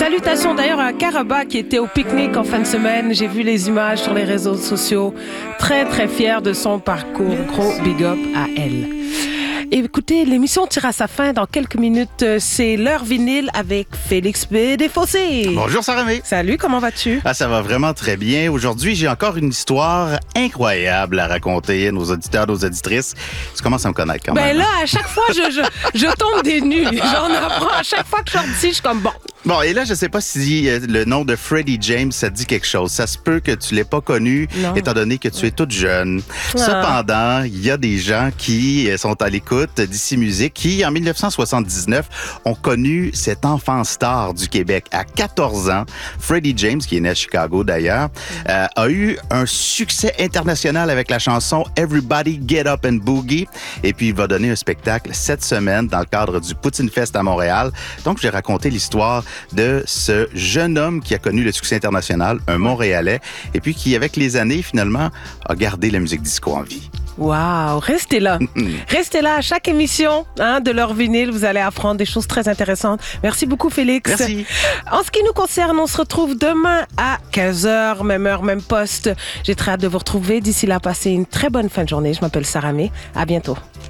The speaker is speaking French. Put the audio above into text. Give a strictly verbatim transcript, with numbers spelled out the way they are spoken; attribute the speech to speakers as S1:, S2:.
S1: Salutations d'ailleurs à Karaba qui était au pique-nique en fin de semaine. J'ai vu les images sur les réseaux sociaux. Très très fière de son parcours. Gros big up à elle. Et écoutez, l'émission tire à sa fin dans quelques minutes. C'est l'heure vinyle avec Félix B. Desfossés.
S2: Bonjour Sarah May.
S1: Salut, comment vas-tu?
S2: Ah, ça va vraiment très bien. Aujourd'hui, j'ai encore une histoire incroyable à raconter à nos auditeurs, nos auditrices. Tu commences à me connaître quand
S1: ben
S2: même.
S1: Ben là, à chaque fois, je, je, je tombe des nues. J'en apprends. À chaque fois que je sors d'ici, je suis comme bon.
S2: Bon, et là, je sais pas si euh, le nom de Freddie James, ça te dit quelque chose. Ça se peut que tu l'aies pas connu,
S1: non.
S2: étant donné que tu es toute jeune. Ah. Cependant, il y a des gens qui sont à l'écoute d'Ici Musique, qui, en dix-neuf cent soixante-dix-neuf, ont connu cet enfant star du Québec. À quatorze ans, Freddie James, qui est né à Chicago d'ailleurs, euh, a eu un succès international avec la chanson Everybody Get Up and Boogie. Et puis, il va donner un spectacle cette semaine dans le cadre du Poutine Fest à Montréal. Donc, j'ai raconté l'histoire de ce jeune homme qui a connu le succès international, un Montréalais, et puis qui, avec les années, finalement, a gardé la musique disco en vie.
S1: Wow, restez là. Restez là à chaque émission hein, de l'heure vinyle. Vous allez apprendre des choses très intéressantes. Merci beaucoup, Félix.
S2: Merci.
S1: En ce qui nous concerne, on se retrouve demain à quinze heures, même heure, même poste. J'ai très hâte de vous retrouver. D'ici là, passez une très bonne fin de journée. Je m'appelle Sarah May. À bientôt.